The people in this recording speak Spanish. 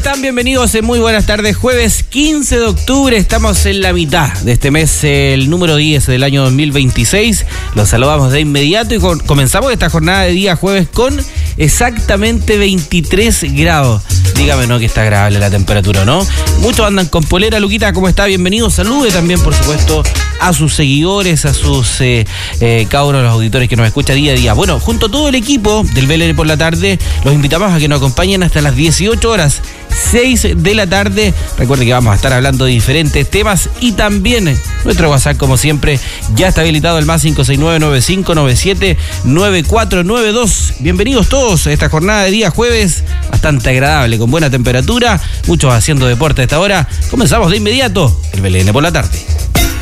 están? Bienvenidos, muy buenas tardes. Jueves 15 de octubre, estamos en la mitad de este mes, el número 10 del año 2026. Los saludamos de inmediato y comenzamos esta jornada de día jueves con exactamente 23 grados. Dígame, ¿no? Que está agradable la temperatura, ¿no? Muchos andan con polera. Luquita, ¿cómo está? Bienvenido. Salude también, por supuesto, a sus seguidores, a sus cabros, los auditores que nos escuchan día a día. Bueno, junto a todo el equipo del BLN por la tarde, los invitamos a que nos acompañen hasta las 18 horas, 6 de la tarde. Recuerde que vamos a estar hablando de diferentes temas y también nuestro WhatsApp, como siempre, ya está habilitado el más 569-9597-9492. Bienvenidos todos a esta jornada de día jueves, bastante agradable, con buena temperatura, muchos haciendo deporte a esta hora. Comenzamos de inmediato el BLN por la tarde.